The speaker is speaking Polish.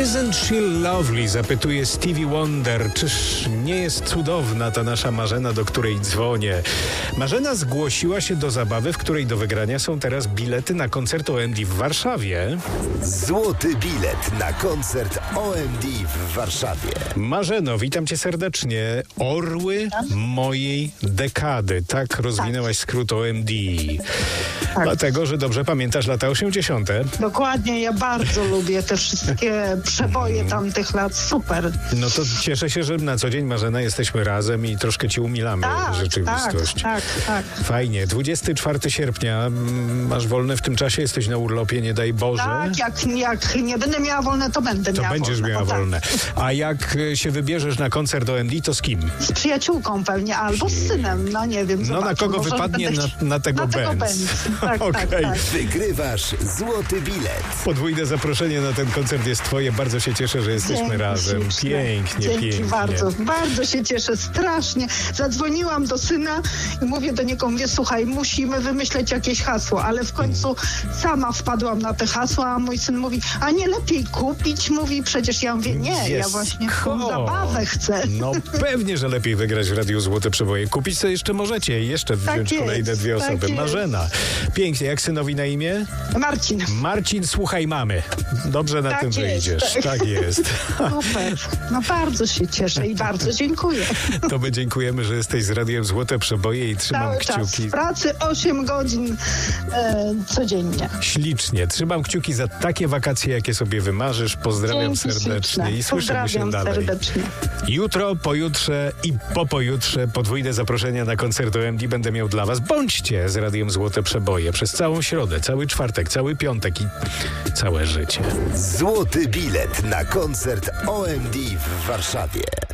Isn't she lovely? Zapytuje Stevie Wonder. Czyż nie jest cudowna ta nasza Marzena, do której dzwonię? Marzena zgłosiła się do zabawy, w której do wygrania są teraz bilety na koncert OMD w Warszawie. Złoty bilet na koncert OMD w Warszawie. Marzeno, witam cię serdecznie. Orły mojej dekady. Tak rozwinęłaś skrót OMD. Tak. Dlatego, że dobrze pamiętasz lata 80. Dokładnie, ja bardzo lubię te wszystkie przeboje tamtych lat, super. No to cieszę się, że na co dzień, Marzena, jesteśmy razem i troszkę ci umilamy rzeczywistość. Tak. Fajnie. 24 sierpnia, masz wolne w tym czasie, jesteś na urlopie, nie daj Boże. Tak, jak nie będę miała wolne, to będę To miała będziesz wolne. miała Tak. wolne. A jak się wybierzesz na koncert OMD, to z kim? Z przyjaciółką pewnie, albo z synem, no nie wiem. No zobaczę, na kogo może wypadnie będę na tego Benz. Tak, Okej. tak. Wygrywasz złoty bilet. Podwójne zaproszenie na ten koncert jest twoje. Bardzo się cieszę, że jesteśmy Dzięki razem. śliczne. Pięknie, Dzięki pięknie. bardzo się cieszę, strasznie. Zadzwoniłam do syna i mówię do niego, słuchaj, musimy wymyśleć jakieś hasło, ale w końcu sama wpadłam na te hasła, a mój syn mówi, a nie lepiej kupić? Mówi, przecież ja mówię, nie, ja właśnie tą zabawę chcę. No pewnie, że lepiej wygrać w Radiu Złote Przeboje. Kupić to jeszcze możecie i jeszcze wziąć jest, kolejne dwie tak osoby. jest. Marzena. Pięknie. Jak synowi na imię? Marcin. Marcin, słuchaj mamy. Dobrze na Tak tym jest, wyjdziesz. tak. Tak jest. Super. No bardzo się cieszę i bardzo dziękuję. To my dziękujemy, że jesteś z Radiem Złote Przeboje i trzymam Cały czas kciuki. w pracy 8 godzin codziennie. Ślicznie. Trzymam kciuki za takie wakacje, jakie sobie wymarzysz. Pozdrawiam Dzięki serdecznie śliczne. i słyszymy się Pozdrawiam dalej. serdecznie. Jutro, pojutrze i po pojutrze podwójne zaproszenia na koncert OMD będę miał dla was. Bądźcie z Radiem Złote Przeboje przez całą środę, cały czwartek, cały piątek i całe życie. Złoty bilet na koncert OMD w Warszawie.